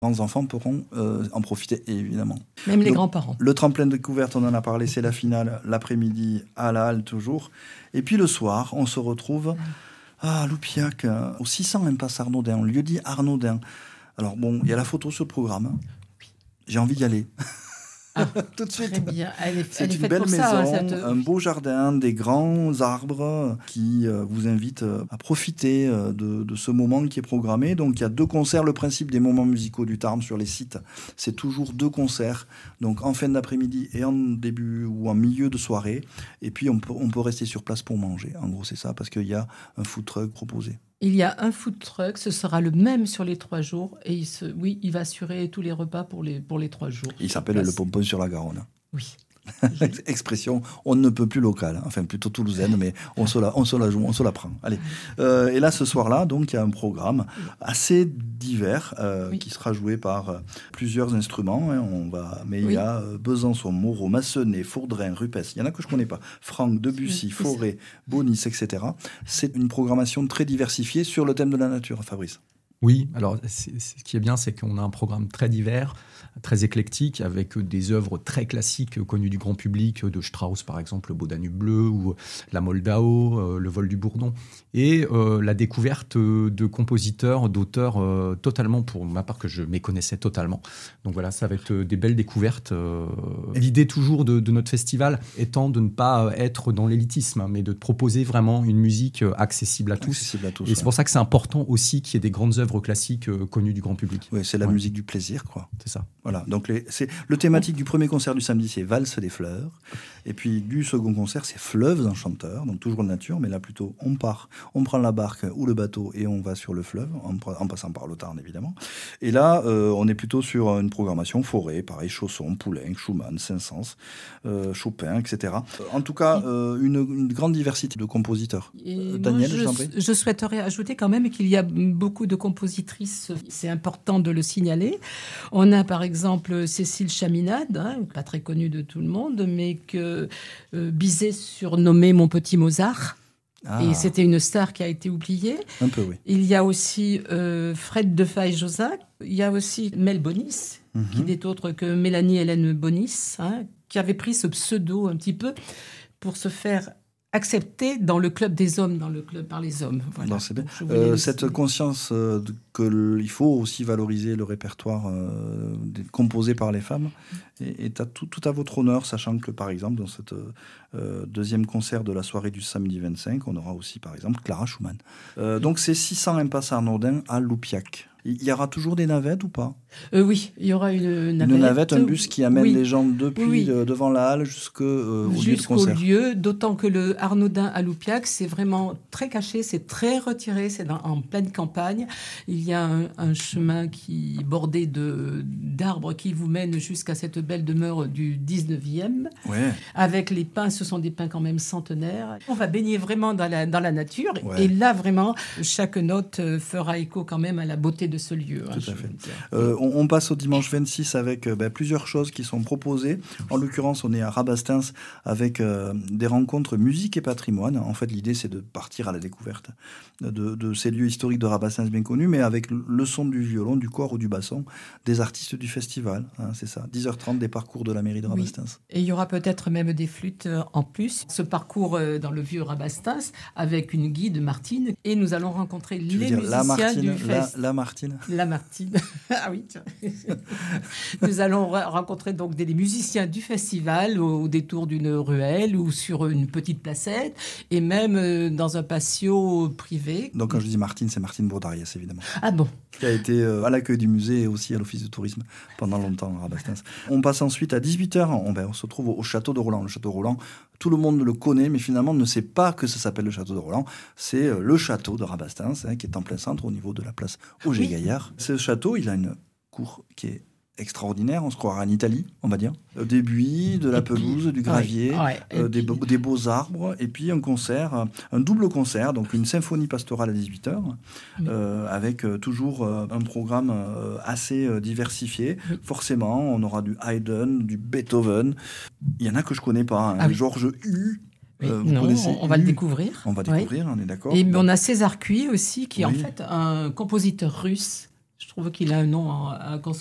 Les enfants pourront en profiter, évidemment. Même les grands-parents. Le tremplin de découverte, on en a parlé, c'est la finale, l'après-midi, à la halle toujours. Et puis le soir, on se retrouve à Loupiac, au 600 Impasse Arnaudin, lieu-dit Arnaudin. Alors bon, il y a la photo sur le programme. J'ai envie d'y aller. Tout de suite. Très bien. C'est une belle maison, un beau jardin, des grands arbres qui vous invitent à profiter de ce moment qui est programmé. Donc il y a 2 concerts. Le principe des moments musicaux du Tarn sur les sites, c'est toujours 2 concerts. Donc en fin d'après-midi et en début ou en milieu de soirée. Et puis on peut rester sur place pour manger. En gros c'est ça, parce qu'il y a un food truck proposé. Il y a un food truck, ce sera le même sur les 3 jours. Et il va assurer tous les repas pour les 3 jours. Il s'appelle le Pompon sur la Garonne. Oui. Expression, on ne peut plus locale, enfin plutôt toulousaine, mais on se la joue, on se la prend. Allez. Et là, ce soir-là, donc, il y a un programme assez divers qui sera joué par plusieurs instruments. Mais il y a Besançon, Moreau, Massenet, Fourdrin, Rupes. Il y en a que je ne connais pas. Franck, Debussy, Fauré, Bonis, etc. C'est une programmation très diversifiée sur le thème de la nature, Fabrice. Oui, alors ce qui est bien, c'est qu'on a un programme très divers, très éclectique, avec des œuvres très classiques connues du grand public, de Strauss par exemple, le Beau Danube bleu, ou la Moldau, le Vol du Bourdon, et la découverte de compositeurs, d'auteurs totalement, pour ma part, que je méconnaissais totalement. Donc voilà, ça va être des belles découvertes. L'idée toujours de notre festival étant de ne pas être dans l'élitisme, mais de proposer vraiment une musique accessible à tous. Et c'est pour ça que c'est important aussi qu'il y ait des grandes œuvres classiques connues du grand public. Oui, c'est la musique du plaisir, quoi. C'est ça. Voilà. Donc le thématique du premier concert du samedi, c'est Valse des fleurs. Et puis du second concert, c'est Fleuves enchanteurs. Donc toujours de nature, mais là plutôt on prend la barque ou le bateau et on va sur le fleuve, en passant par le Tarn évidemment. Et là, on est plutôt sur une programmation forêt, pareil, Chausson, Poulenc, Schumann, Saint-Saëns, Chopin, etc. En tout cas, une grande diversité de compositeurs. Daniel, je souhaiterais ajouter quand même qu'il y a beaucoup de compositrices, c'est important de le signaler. On a par exemple Cécile Chaminade, pas très connue de tout le monde, mais que Bizet surnommait Mon Petit Mozart. Et c'était une star qui a été oubliée. Un peu, oui. Il y a aussi Fred Defaille-Josac. Il y a aussi Mel Bonis, qui n'est autre que Mélanie Hélène Bonis, qui avait pris ce pseudo un petit peu pour se faire accepté dans le club des hommes, dans le club par les hommes. Voilà. Non, c'est bien. Cette conscience qu'il faut aussi valoriser le répertoire composé par les femmes est tout à votre honneur, sachant que, par exemple, dans cette deuxième concert de la soirée du samedi 25, on aura aussi, par exemple, Clara Schumann. Donc, c'est 600 Impasse Arnaudin à Loupiac. Il y aura toujours des navettes ou pas ? Oui, il y aura une navette. Une navette, un bus qui amène les gens depuis devant la halle jusqu'au lieu de concert. Jusqu'au lieu, d'autant que le Arnaudin à Loupiac, c'est vraiment très caché, c'est très retiré, c'est en pleine campagne. Il y a un chemin bordé d'arbres qui vous mène jusqu'à cette belle demeure du 19e. Ouais. Avec les pins, ce sont des pins quand même centenaires. On va baigner vraiment dans la nature. Ouais. Et là, vraiment, chaque note fera écho quand même à la beauté de ce lieu. Tout à fait. On passe au dimanche 26 avec plusieurs choses qui sont proposées. En l'occurrence, on est à Rabastens avec des rencontres musique et patrimoine. En fait, l'idée, c'est de partir à la découverte de ces lieux historiques de Rabastens bien connus, mais avec le son du violon, du cor ou du basson des artistes du festival. C'est ça, 10h30 des parcours de la mairie de Rabastens. Et il y aura peut-être même des flûtes en plus. Ce parcours dans le vieux Rabastens avec une guide, Martine, et nous allons rencontrer les musiciens du festival. La Martine. Ah oui. Nous allons rencontrer donc des musiciens du festival au détour d'une ruelle ou sur une petite placette et même dans un patio privé. Donc quand je dis Martine, c'est Martine Baudariès évidemment. Ah bon. Qui a été à l'accueil du musée et aussi à l'office de tourisme pendant longtemps à Rabastens. On passe ensuite à 18h, on se trouve au château de Roland. Le château de Roland, tout le monde le connaît, mais finalement ne sait pas que ça s'appelle le château de Roland. C'est le château de Rabastens, qui est en plein centre au niveau de la place Auger-Gaillard. Ce château, il a une cour qui est extraordinaire, on se croirait en Italie, on va dire. Des buis, de la pelouse, du gravier, des beaux arbres, et puis un concert, un double concert, donc une symphonie pastorale à 18h, avec toujours un programme assez diversifié. Forcément, on aura du Haydn, du Beethoven. Il y en a que je ne connais pas, Georges U. On va le découvrir. On va découvrir, on est d'accord. Et on a César Cui aussi, qui est en fait un compositeur russe. Je trouve qu'il a un nom à